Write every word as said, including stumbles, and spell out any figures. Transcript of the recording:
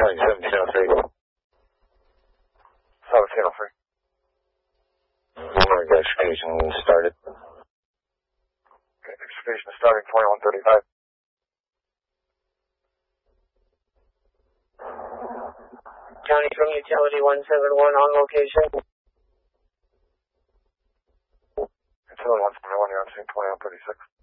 County seventeen oh three. seventeen oh three. Rumor excavation started. Okay, excavation starting twenty-one thirty-five. County from Utility one seven one on location. Utility one seven one, you're on scene twenty-one thirty-six.